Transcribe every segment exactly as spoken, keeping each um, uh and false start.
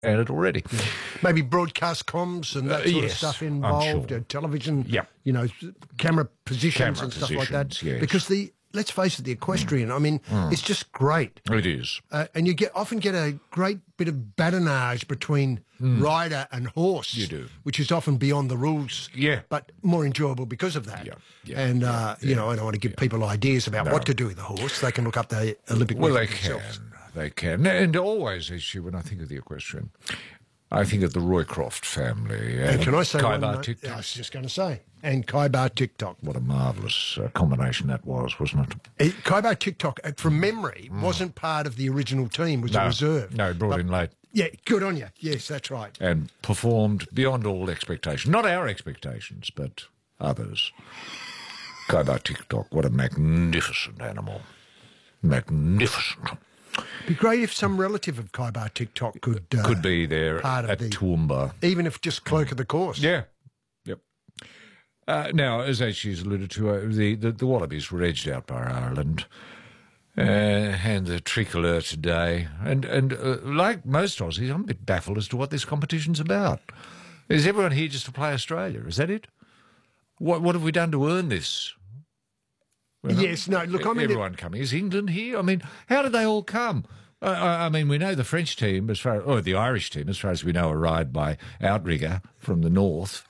at it already. Yeah. Maybe broadcast comms and that Uh, sort yes, of stuff I'm involved, sure. uh, television, Yep. you know, camera positions Camera and stuff like that. positions, yes. Because the, let's face it, the equestrian, Mm. I mean, Mm. it's just great. It is. Uh, and you get often get a great bit of badinage between Mm. rider and horse. You do. Which is often beyond the rules. Yeah. But more enjoyable because of that. Yeah, yeah, and, yeah, uh, yeah, you know, I don't want to give people ideas about No. what to do with the horse. They can look up the Olympic Well, they record themselves. can. They can. And always, actually, when I think of the equestrian, I think of the Roycroft family. And And can I say Kaibar one? note? TikTok. I was just going to say. And Kaibar TikTok. What a marvellous uh, combination that was, wasn't it? It, Kaibar TikTok, uh, from memory, wasn't part of the original team, was No, a reserve. no, brought But- in late. Yeah, good on you. Yes, that's right. And performed beyond all expectation. Not our expectations, but others. Kaibar TikTok, what a magnificent animal. Magnificent. Be great if some relative of Kaibar TikTok could uh, Could be there part of at the- Toowoomba. even if just clerk of the course. Yeah. Yep. Uh, now, as Ashley's alluded to, uh, the, the, the Wallabies were edged out by Ireland. Uh, and the tricolour today. And, and uh, like most Aussies, I'm a bit baffled as to what this competition's about. Is everyone here just to play Australia? Is that it? What What have we done to earn this? Well, Yes, no, look, I mean... everyone coming. Is England here? I mean, how did they all come? Uh, I I mean, we know the French team, as far or the Irish team, as far as we know, arrived by outrigger from the north.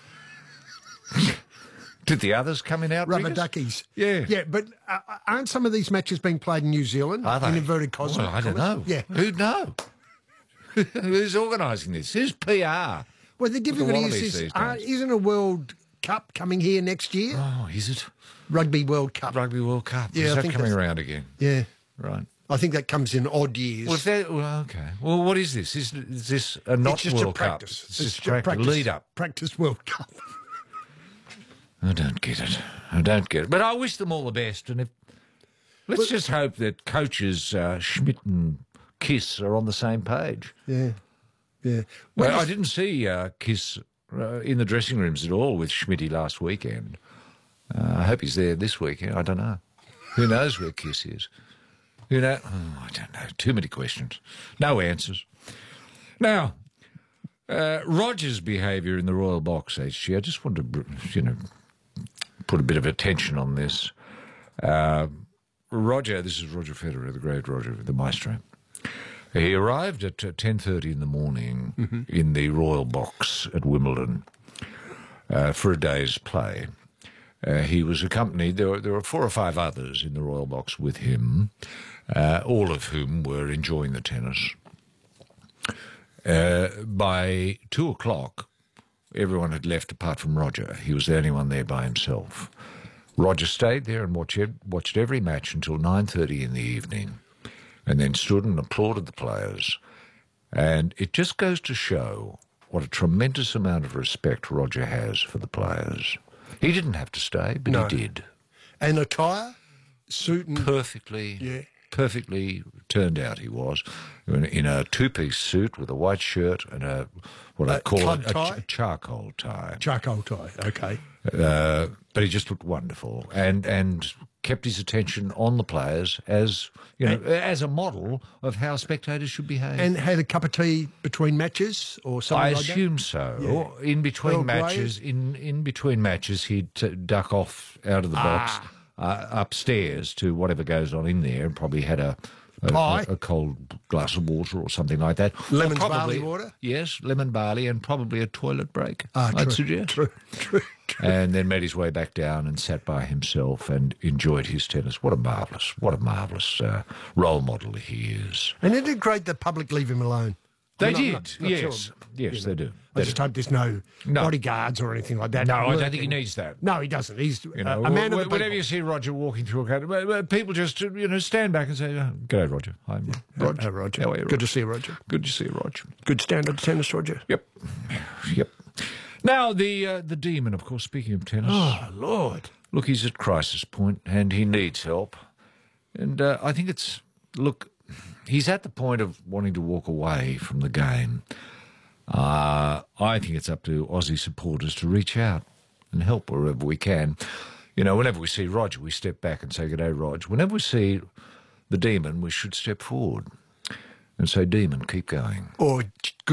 Did the others come in outriggers? Rubber duckies. Yeah. Yeah, but uh, aren't some of these matches being played in New Zealand? Are they? In inverted cos- Well, I don't commas? know. Yeah. Who'd know? Who's organising this? Who's P R? Well, the difficulty Wallabies is, these is uh, days. isn't a World Cup coming here next year? Oh, is it? Rugby World Cup. Rugby World Cup. Yeah, is I that think coming that's- around again? Yeah. Right. I think that comes in odd years. Well, if that, well, okay. Well, what is this? Is, is this a not it's just World a practice. Cup? It's It's just a ju- practice. practice. Lead up. Practice World Cup. I don't get it. I don't get it. But I wish them all the best. And if let's Well- just hope that coaches uh, Schmidt and Kiss are on the same page. Yeah. Yeah. Well, I didn't see uh, Kiss uh, in the dressing rooms at all with Schmitty last weekend. Uh, I hope he's there this weekend. I don't know. Who knows where Kiss is? Who know? Oh, I don't know. Too many questions. No answers. Now, uh, Roger's behaviour in the Royal Box, H G, I just want to, you know, put a bit of attention on this. Uh, Roger, this is Roger Federer, the great Roger, the maestro. He arrived at uh, ten thirty in the morning Mm-hmm. in the Royal Box at Wimbledon uh, for a day's play. Uh, he was accompanied, there were, there were four or five others in the Royal Box with him, uh, all of whom were enjoying the tennis. Uh, by two o'clock, everyone had left apart from Roger. He was the only one there by himself. Roger stayed there and watched, watched every match until nine thirty in the evening, and then stood and applauded the players. And it just goes to show what a tremendous amount of respect Roger has for the players. He didn't have to stay, but No. he did. And attire? Suit and... Perfectly, Yeah. perfectly turned out he was. In, in a two-piece suit with a white shirt and a, what I A call club it, a, tie? ch- charcoal tie. Charcoal tie. Okay. Uh, but he just looked wonderful and and kept his attention on the players as you know as a model of how spectators should behave. And had a cup of tea between matches or something I like assume so. Yeah. In between Earl Grey? matches, in in between matches, he'd t- duck off out of the box Ah. uh, upstairs to whatever goes on in there, and probably had a. A, Pie? a, a cold glass of water or something like that. Or Lemons, probably- barley water? Yes, lemon barley and probably a toilet break, Ah, I'd true, suggest. True, true, true. And then made his way back down and sat by himself and enjoyed his tennis. What a marvellous, what a marvellous uh, role model he is. And isn't it great the public leave him alone? They I'm not- did, not- not yes, sure. yes, You know. they do. I They just do. hope there's no, No. bodyguards or anything like that. No, I don't think he working. needs that. No, he doesn't. He's You know, a, a man of the wh- whenever people. you see Roger walking through a crowd, well, well, people just you know stand back and say, oh, "G'day, Roger. Hi, Roger. Hey, Roger. How are you, Good to see you, Roger. Good to see you, Roger." Good standard tennis, Roger. Yep, yep. Now the uh, the demon, of course. Speaking of tennis, Oh, Lord. look, he's at crisis point and he needs help, and uh, I think it's look, he's at the point of wanting to walk away from the game. Uh, I think it's up to Aussie supporters to reach out and help wherever we can. You know, whenever we see Roger, we step back and say, "G'day, Rog." Whenever we see the demon, we should step forward and say, "Demon, keep going." Or